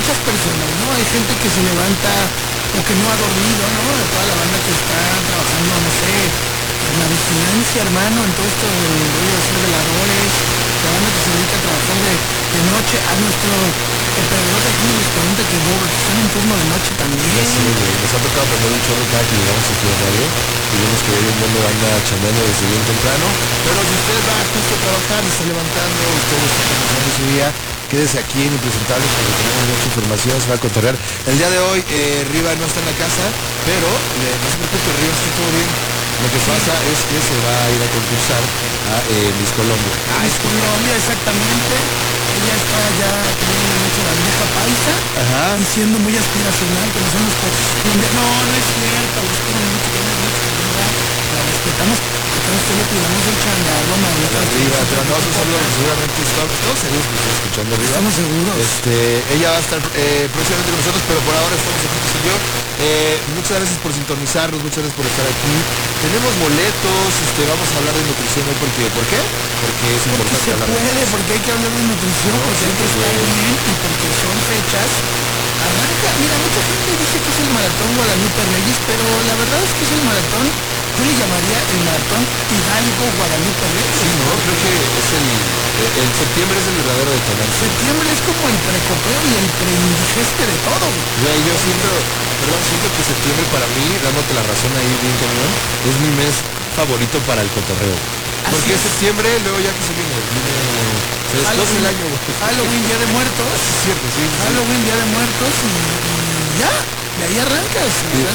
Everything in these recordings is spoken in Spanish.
muchas personas, ¿no? Hay gente que se levanta o que no ha dormido, ¿no? Toda la banda que está trabajando, no sé, en la vigilancia, hermano, en todo esto del rollo de ser veladores, la banda que se dedica a trabajar de noche, a nuestro operador de aquí nos pregunta que están en turno de noche también. Ya sí, güey, nos ha tocado aprender un chorro cada que llegamos aquí a radio y vemos que hay un mundo anda chambeando desde bien temprano, pero si usted va justo a trabajar, está levantando, usted está comenzando su día, quédese aquí en Impresentables porque tenemos mucha información, se va a cotorrear. El día de hoy, Riva no está en la casa, pero no se preocupe, Riva está todo bien. Lo que pasa es que se va a ir a concursar a Miss Colombia. Miss Colombia, exactamente. Ella está ya teniendo mucho la vieja paisa. Ajá. Y siendo muy aspiracional, que nos hemos colombianos. No, no es cierto, los quiero mucho, tenemos mucha calidad, la respetamos, pero esto le cuidamos el changarro, Arriba, te mandamos un saludo, seguramente todos seguros que está escuchando Arriba. Estamos seguros. Ella va a estar próximamente con nosotros, pero por ahora estamos aquí tú y yo. Muchas gracias por sintonizarnos, muchas gracias por estar aquí. Tenemos boletos, vamos a hablar de nutrición hoy porque, ¿por qué? Porque es importante se hablar puede, porque hay que hablar de nutrición, No, porque sí, hay que estar güey. bien y porque son fechas. Arranca, mira, mucha gente dice que es el maratón Guadalupe Reyes, pero la verdad es que es el maratón, yo le llamaría el maratón Hidalgo Guadalupe Reyes. Sí, no, creo que es el septiembre es el verdadero detonante. Septiembre es como el precopeo y el preindigeste de todo. Güey, yo siento que septiembre para mí, dándote la razón ahí bien cañón, es mi mes favorito para el cotorreo. Porque es septiembre, luego ya que se se descoce el año, güey. Halloween, Día de Muertos. Es cierto, sí. Halloween, Día de Muertos y ya, de ahí arrancas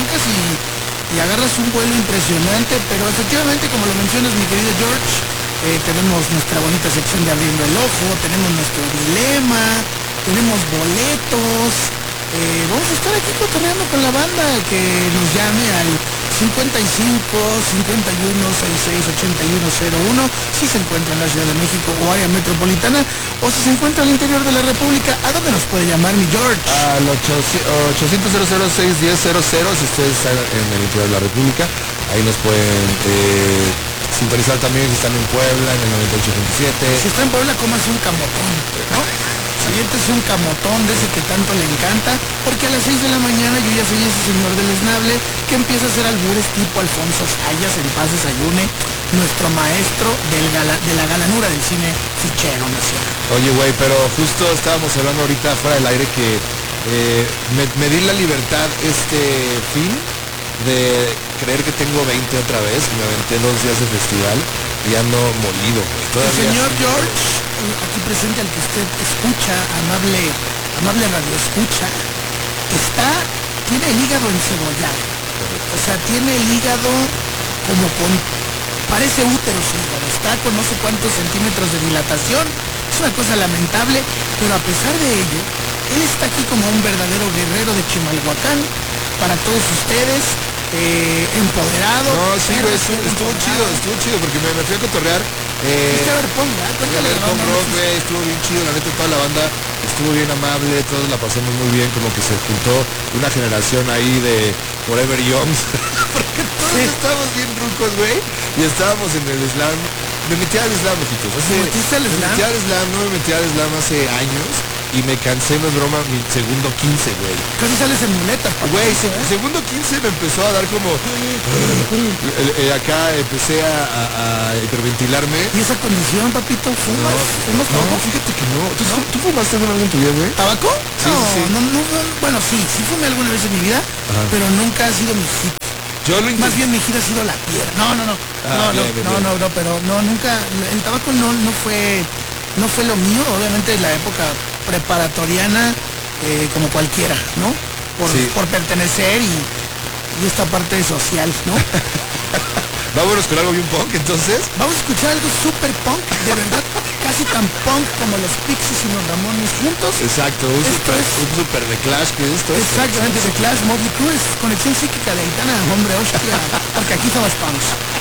y agarras un vuelo impresionante, pero efectivamente, como lo mencionas, mi querido George, tenemos nuestra bonita sección de Abriendo el Ojo, tenemos nuestro dilema, tenemos boletos, vamos a estar aquí cotorreando con la banda, que nos llame al 55 51 66 81 01 si se encuentra en la Ciudad de México o área metropolitana, o si se encuentra al interior de la República. ¿A dónde nos puede llamar, mi George? Al 800 610 00 si ustedes están en el interior de la República, ahí nos pueden sintonizar también si están en Puebla, en el 98.7. Si está en Puebla, cómase un camotón, ¿no? Siéntese un camotón de ese que tanto le encanta, porque a las 6 de la mañana yo ya soy ese señor del esnable que empieza a hacer albures tipo Alfonso Sayas, en paz desayune, nuestro maestro de la galanura del cine fichero nacional. Oye, güey, pero justo estábamos hablando ahorita fuera del aire que me di la libertad fin de creer que tengo 20 otra vez, me aventé 2 días de festival y ando molido, güey. El señor George, aquí presente al que usted escucha, amable radio escucha, tiene el hígado encebollado. O sea, tiene el hígado como parece útero su hígado, está con no sé cuántos centímetros de dilatación, es una cosa lamentable, pero a pesar de ello, él está aquí como un verdadero guerrero de Chimalhuacán, para todos ustedes, empoderado. No, sí, güey, estuvo chido, porque me fui a cotorrear. Fuiste a ver Punk, ¿verdad? Cuéntale, Punk Rock, güey, estuvo bien chido, la neta, toda la banda estuvo bien amable, todos la pasamos muy bien, como que se juntó una generación ahí de Forever Young, porque todos estábamos bien rucos, güey, y estábamos en el slam. Me metí al slam, ojitos. ¿Me metiste al slam? Me metí al slam, no me metí al slam hace años. Y me cansé, no es broma, mi segundo 15, güey. Casi sales en muletas, papá. Güey, segundo 15 me empezó a dar como... acá empecé a hiperventilarme. ¿Y esa condición, papito? ¿Fumas? ¿Fumas No, tabaco? fíjate que no. ¿Tú fumaste alguna vez en tu vida, güey? ¿Tabaco? Sí, no, sí. no, bueno, sí fumé alguna vez en mi vida, pero nunca ha sido mi hit. Yo lo Más bien mi hit ha sido la piedra. No, pero no, nunca. El tabaco no fue lo mío, obviamente la época preparatoriana, como cualquiera, ¿no? Por pertenecer y esta parte social, ¿no? Vámonos con algo bien punk, entonces. Vamos a escuchar algo super punk, de verdad, casi tan punk como los Pixies y los Ramones juntos. Exacto, un super de Clash que esto. Exactamente, de Clash, Motley Crue, conexión psíquica de Aitana, hombre, hostia, porque aquí somos punks.